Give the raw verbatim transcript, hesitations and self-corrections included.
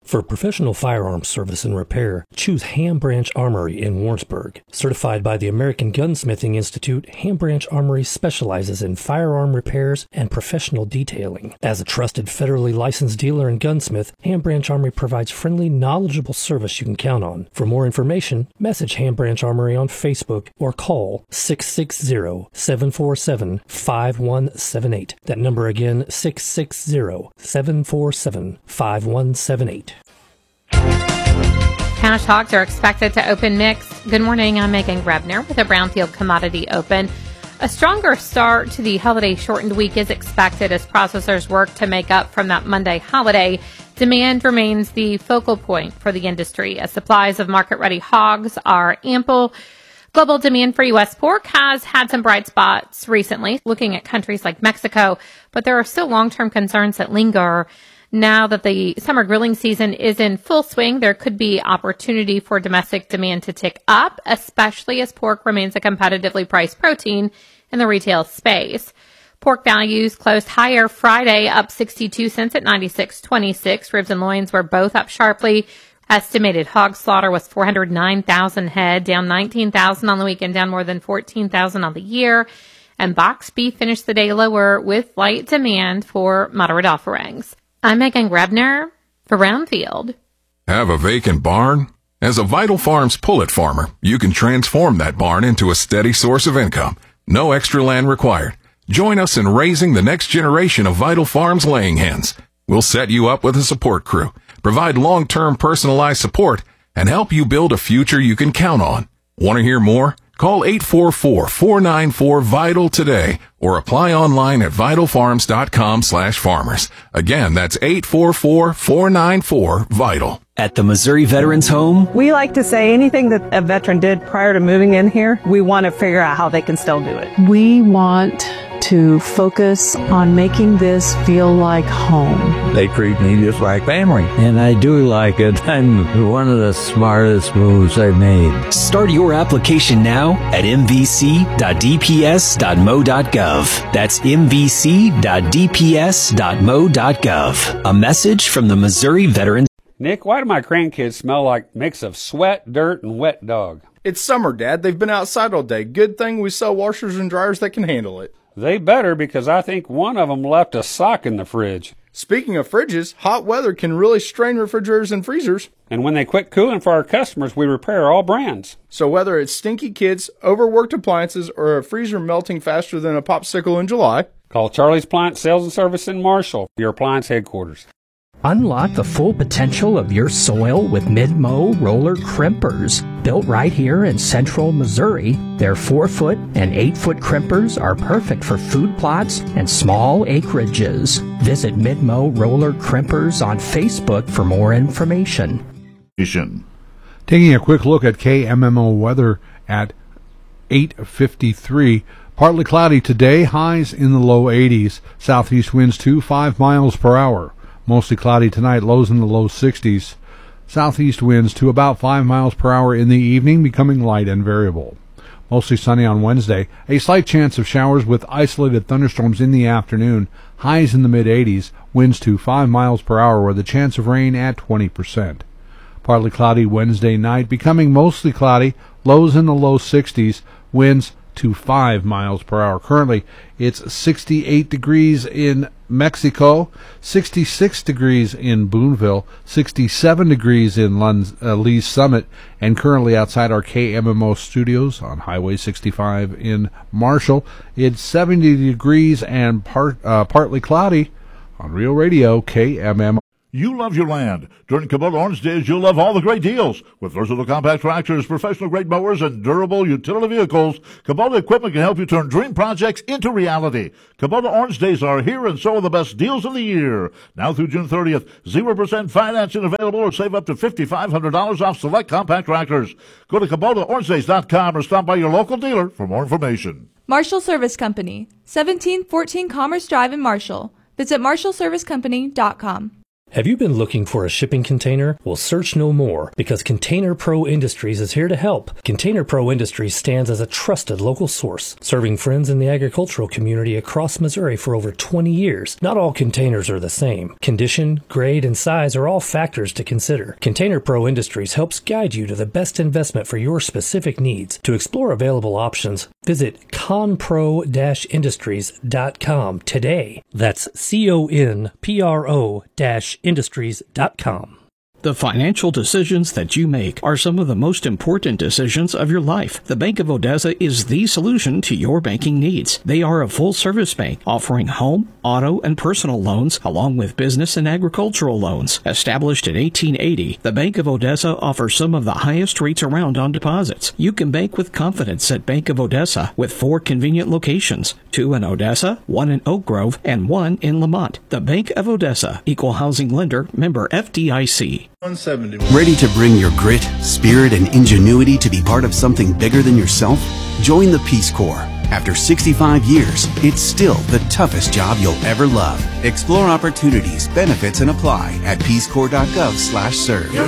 For professional firearms service and repair, choose Ham Branch Armory in Warrensburg. Certified by the American Gunsmithing Institute, Ham Branch Armory specializes in firearm repairs and professional detailing. As a trusted federally licensed dealer and gunsmith, Ham Branch Armory provides friendly, knowledgeable service you can count on. For more information, message Ham Branch Armory on Facebook or call six six zero, seven four seven, five one seven eight. That number again, six six zero, seven four seven, five one seven eight. Cash hogs are expected to open mixed. Good morning, I'm Megan Grebner with a Brownfield Commodity Open. A stronger start to the holiday shortened week is expected as processors work to make up from that Monday holiday. Demand remains the focal point for the industry as supplies of market-ready hogs are ample. Global demand for U S pork has had some bright spots recently, looking at countries like Mexico, but there are still long-term concerns that linger. Now that the summer grilling season is in full swing, there could be opportunity for domestic demand to tick up, especially as pork remains a competitively priced protein in the retail space. Pork values closed higher Friday, up sixty-two cents at ninety-six twenty-six. Ribs and loins were both up sharply. Estimated hog slaughter was four hundred nine thousand head, down nineteen thousand on the weekend, down more than fourteen thousand on the year. And boxed beef finished the day lower with light demand for moderate offerings. I'm Megan Grebner for Brownfield. Have a vacant barn? As a Vital Farms pullet farmer, you can transform that barn into a steady source of income. No extra land required. Join us in raising the next generation of Vital Farms laying hens. We'll set you up with a support crew, provide long-term personalized support, and help you build a future you can count on. Want to hear more? Call eight four four, four nine four, VITAL today or apply online at vital farms dot com slash farmers. Again, that's eight four four, four nine four, VITAL. At the Missouri Veterans Home, we like to say anything that a veteran did prior to moving in here, we want to figure out how they can still do it. We want to focus on making this feel like home. They treat me just like family, and I do like it. I'm one of the smartest moves I've made. Start your application now at m v c dot d p s dot m o dot gov. That's m v c dot d p s dot m o dot gov. A message from the Missouri Veterans. Nick, why do my grandkids smell like a mix of sweat, dirt, and wet dog? It's summer, Dad. They've been outside all day. Good thing we sell washers and dryers that can handle it. They better, because I think one of them left a sock in the fridge. Speaking of fridges, hot weather can really strain refrigerators and freezers. And when they quit cooling for our customers, we repair all brands. So whether it's stinky kids, overworked appliances, or a freezer melting faster than a popsicle in July, call Charlie's Appliance Sales and Service in Marshall, your appliance headquarters. Unlock the full potential of your soil with Mid-Mow roller crimpers. Built right here in central Missouri, their four-foot and eight-foot crimpers are perfect for food plots and small acreages. Visit Mid-Mow roller crimpers on Facebook for more information. Taking a quick look at K M M O weather at eight fifty-three. Partly cloudy today, highs in the low eighties. Southeast winds two to five miles per hour. Mostly cloudy tonight, lows in the low sixties. Southeast winds to about five miles per hour in the evening, becoming light and variable. Mostly sunny on Wednesday. A slight chance of showers with isolated thunderstorms in the afternoon. Highs in the mid-eighties, winds to five miles per hour with a chance of rain at twenty percent. Partly cloudy Wednesday night, becoming mostly cloudy, lows in the low sixties, winds to five miles per hour. Currently, it's sixty-eight degrees in Mexico, sixty-six degrees in Boonville, sixty-seven degrees in Lund, uh, Lee's Summit, and currently outside our K M M O studios on Highway sixty-five in Marshall, it's seventy degrees and part, uh, partly cloudy on Real Radio K M M O. You love your land. During Kubota Orange Days, you'll love all the great deals. With versatile compact tractors, professional-grade mowers, and durable utility vehicles, Kubota equipment can help you turn dream projects into reality. Kubota Orange Days are here, and so are the best deals of the year. Now through June thirtieth, zero percent financing available, or save up to five thousand five hundred dollars off select compact tractors. Go to Kubota Orange Days dot com or stop by your local dealer for more information. Marshall Service Company, seventeen fourteen Commerce Drive in Marshall. Visit marshall service company dot com. Have you been looking for a shipping container? Well, search no more, because Container Pro Industries is here to help. Container Pro Industries stands as a trusted local source, serving friends in the agricultural community across Missouri for over twenty years. Not all containers are the same. Condition, grade, and size are all factors to consider. Container Pro Industries helps guide you to the best investment for your specific needs. To explore available options, visit conpro dash industries dot com today. That's C O N P R O dash industries dot com. The financial decisions that you make are some of the most important decisions of your life. The Bank of Odessa is the solution to your banking needs. They are a full-service bank offering home, auto, and personal loans, along with business and agricultural loans. Established in eighteen eighty, the Bank of Odessa offers some of the highest rates around on deposits. You can bank with confidence at Bank of Odessa with four convenient locations, two in Odessa, one in Oak Grove, and one in Lamont. The Bank of Odessa, Equal Housing Lender, member F D I C. Ready to bring your grit, spirit, and ingenuity to be part of something bigger than yourself? Join the Peace Corps. After sixty-five years, it's still the toughest job you'll ever love. Explore opportunities, benefits, and apply at peace corps dot gov slash serve.